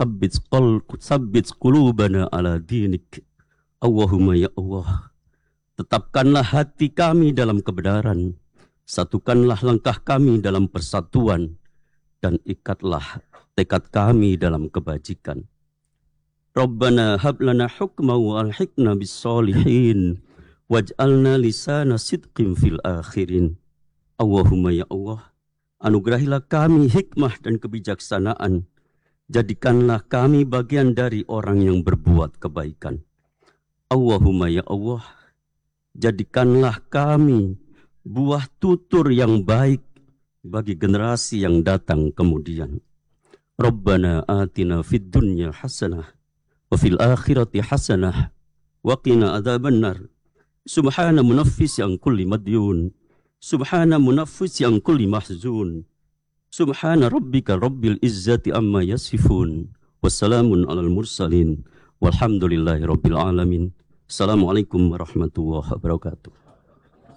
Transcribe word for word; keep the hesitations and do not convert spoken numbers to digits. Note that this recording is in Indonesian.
sabbit qul sabbit qulubana ala dinik. Allahumma ya Allah, tetapkanlah hati kami dalam kebenaran, satukanlah langkah kami dalam persatuan, dan ikatlah tekad kami dalam kebajikan. Rabbana hab lana hukma wa alhiqna bis solihin waj'alna lisana sidqin fil akhirin. Allahumma ya Allah, anugerahilah kami hikmah dan kebijaksanaan, jadikanlah kami bagian dari orang yang berbuat kebaikan. Allahumma ya Allah, jadikanlah kami buah tutur yang baik bagi generasi yang datang kemudian. Rabbana atina fid dunya hasanah wa fil akhirati hasanah wa qina adzabannar. Subhana munaffis yang kulli madyun, subhana munaffis yang kulli mahzun, subhana rabbika rabbil izzati amma yasifun, wassalamun alal mursalin, walhamdulillahi rabbil alamin. Assalamualaikum warahmatullahi wabarakatuh.